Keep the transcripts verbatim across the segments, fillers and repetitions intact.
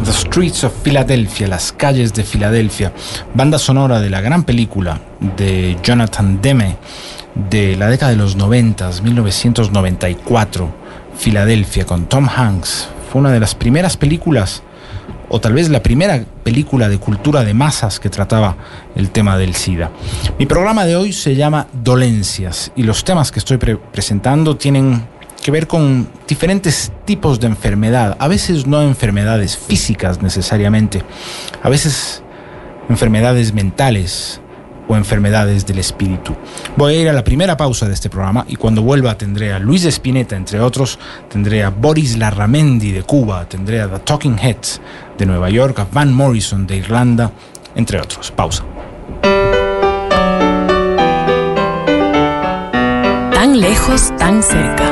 The Streets of Philadelphia, las calles de Filadelfia, banda sonora de la gran película de Jonathan Demme de la década de los noventas, mil novecientos noventa y cuatro, Filadelfia, con Tom Hanks. Fue una de las primeras películas, o tal vez la primera película de cultura de masas que trataba el tema del SIDA. Mi programa de hoy se llama Dolencias, y los temas que estoy pre- presentando tienen que ver con diferentes tipos de enfermedad, a veces no enfermedades físicas necesariamente, a veces enfermedades mentales o enfermedades del espíritu. Voy a ir a la primera pausa de este programa y cuando vuelva tendré a Luis Spinetta, entre otros, tendré a Boris Larramendi de Cuba, tendré a The Talking Heads de Nueva York, a Van Morrison de Irlanda, entre otros. Pausa. Tan lejos, tan cerca.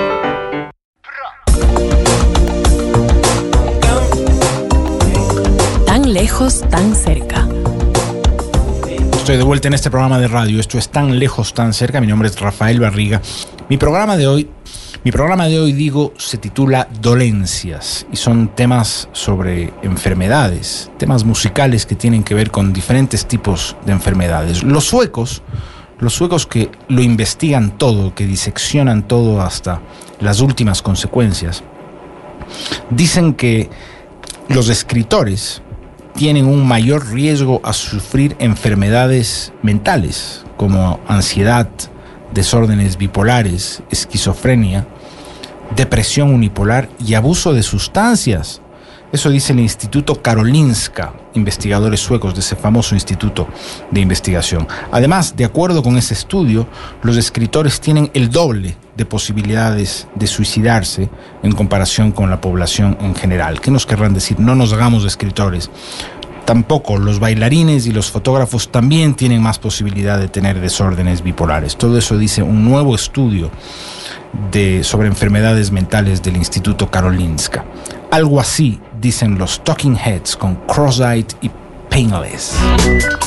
Tan lejos, tan cerca. Estoy de vuelta en este programa de radio. Esto es Tan lejos, tan cerca. Mi nombre es Rafael Barriga. Mi programa de hoy, mi programa de hoy, digo, se titula Dolencias y son temas sobre enfermedades, temas musicales que tienen que ver con diferentes tipos de enfermedades. Los suecos, los suecos que lo investigan todo, que diseccionan todo hasta las últimas consecuencias, dicen que los escritores tienen un mayor riesgo a sufrir enfermedades mentales como ansiedad, desórdenes bipolares, esquizofrenia, depresión unipolar y abuso de sustancias. Eso dice el Instituto Karolinska, investigadores suecos de ese famoso instituto de investigación. Además, de acuerdo con ese estudio, los escritores tienen el doble de posibilidades de suicidarse en comparación con la población en general. ¿Qué nos querrán decir? No nos hagamos escritores. Tampoco los bailarines y los fotógrafos también tienen más posibilidad de tener desórdenes bipolares. Todo eso dice un nuevo estudio de, sobre enfermedades mentales del Instituto Karolinska. Algo así dicen los Talking Heads con Cross-Eyed y Painless.